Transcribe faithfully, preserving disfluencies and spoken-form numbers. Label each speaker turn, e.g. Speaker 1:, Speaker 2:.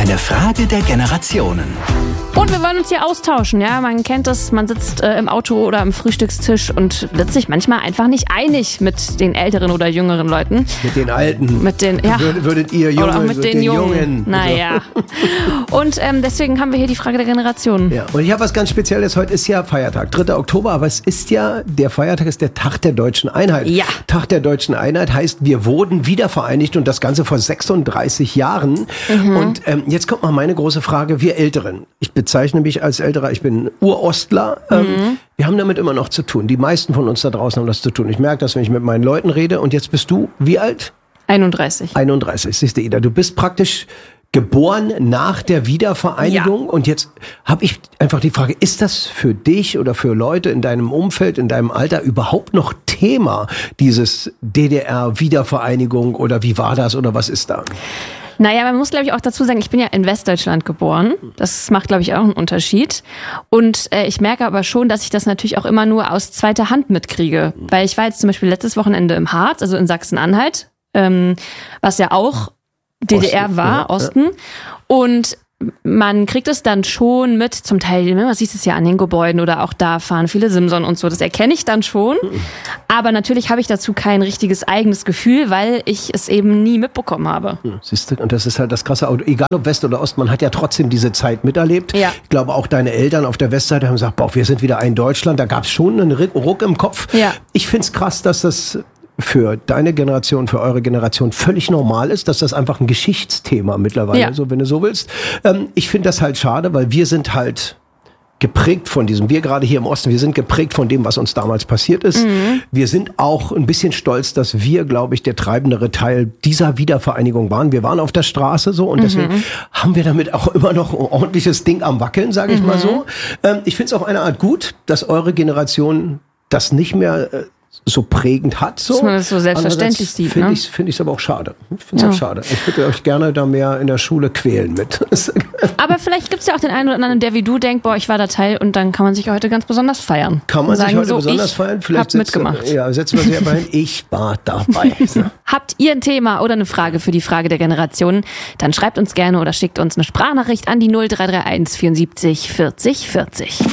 Speaker 1: Eine Frage der Generationen.
Speaker 2: Und wir wollen uns hier austauschen, ja. Man kennt das, man sitzt äh, im Auto oder am Frühstückstisch und wird sich manchmal einfach nicht einig mit den älteren oder jüngeren Leuten.
Speaker 3: Mit den Alten.
Speaker 2: Mit den, ja.
Speaker 3: Würdet, würdet ihr Jungen,
Speaker 2: oder auch mit den, den Jungen. Jungen. Naja. Und ähm, deswegen haben wir hier die Frage der Generationen.
Speaker 3: Ja, und ich habe was ganz Spezielles. Heute ist ja Feiertag, dritter Oktober, aber es ist ja, der Feiertag ist der Tag der Deutschen Einheit.
Speaker 2: Ja.
Speaker 3: Tag der Deutschen Einheit heißt, wir wurden wiedervereinigt und das Ganze vor sechsunddreißig Jahren.
Speaker 2: Mhm.
Speaker 3: Und ähm, jetzt kommt mal meine große Frage, wir Älteren. Ich bezeichne mich als Älterer, ich bin Urostler. Ähm,
Speaker 2: Mhm.
Speaker 3: Wir haben damit immer noch zu tun. Die meisten von uns da draußen haben das zu tun. Ich merke das, wenn ich mit meinen Leuten rede. Und jetzt bist du, wie alt?
Speaker 2: einunddreißig.
Speaker 3: einunddreißig, siehst du, Ida. Du bist praktisch geboren nach der Wiedervereinigung.
Speaker 2: Ja.
Speaker 3: Und jetzt habe ich einfach die Frage, ist das für dich oder für Leute in deinem Umfeld, in deinem Alter überhaupt noch Thema, dieses D D R-Wiedervereinigung oder wie war das oder was ist da?
Speaker 2: Naja, man muss, glaube ich, auch dazu sagen, ich bin ja in Westdeutschland geboren. Das macht, glaube ich, auch einen Unterschied. Und äh, ich merke aber schon, dass ich das natürlich auch immer nur aus zweiter Hand mitkriege. Weil ich war jetzt zum Beispiel letztes Wochenende im Harz, also in Sachsen-Anhalt, ähm, was ja auch D D R
Speaker 3: Osten,
Speaker 2: war,
Speaker 3: ja,
Speaker 2: Osten.
Speaker 3: Ja.
Speaker 2: Und man kriegt es dann schon mit, zum Teil, man sieht es ja an den Gebäuden oder auch da fahren viele Simson und so, das erkenne ich dann schon. Aber natürlich habe ich dazu kein richtiges eigenes Gefühl, weil ich es eben nie mitbekommen habe.
Speaker 3: Siehst du, und das ist halt das krasse Auto. Egal ob West oder Ost, man hat ja trotzdem diese Zeit miterlebt.
Speaker 2: Ja.
Speaker 3: Ich glaube, auch deine Eltern auf der Westseite haben gesagt, boah, wir sind wieder ein Deutschland. Da gab es schon einen Ruck im Kopf.
Speaker 2: Ja.
Speaker 3: Ich finde es krass, dass das für deine Generation, für eure Generation völlig normal ist, dass das einfach ein Geschichtsthema mittlerweile,
Speaker 2: Ja.
Speaker 3: so wenn du so willst. Ähm, ich finde das halt schade, weil wir sind halt geprägt von diesem, wir gerade hier im Osten, wir sind geprägt von dem, was uns damals passiert ist.
Speaker 2: Mhm.
Speaker 3: Wir sind auch ein bisschen stolz, dass wir, glaube ich, der treibendere Teil dieser Wiedervereinigung waren. Wir waren auf der Straße so und deswegen
Speaker 2: Mhm.
Speaker 3: haben wir damit auch immer noch ein ordentliches Ding am Wackeln, sage ich
Speaker 2: Mhm.
Speaker 3: mal so. Ähm, ich finde es auf eine Art gut, dass eure Generation das nicht mehr äh, so prägend hat. So.
Speaker 2: Dass man das so selbstverständlich
Speaker 3: Andererseits
Speaker 2: sieht,
Speaker 3: Finde
Speaker 2: ne?
Speaker 3: ich es find ich's aber auch schade. Ich finde es
Speaker 2: Ja.
Speaker 3: auch schade. Ich würde euch gerne da mehr in der Schule quälen mit.
Speaker 2: Aber vielleicht gibt es ja auch den einen oder anderen, der wie du denkt, boah, ich war da Teil und dann kann man sich heute ganz besonders feiern.
Speaker 3: Kann man
Speaker 2: und
Speaker 3: sich
Speaker 2: sagen,
Speaker 3: heute
Speaker 2: so,
Speaker 3: besonders
Speaker 2: ich
Speaker 3: feiern? Vielleicht
Speaker 2: hab
Speaker 3: setzt-
Speaker 2: mitgemacht.
Speaker 3: Ja, setzen wir sie aber hin. Ich war dabei.
Speaker 2: Habt ihr ein Thema oder eine Frage für die Frage der Generationen? Dann schreibt uns gerne oder schickt uns eine Sprachnachricht an die null drei drei eins vierundsiebzig vierzig vierzig.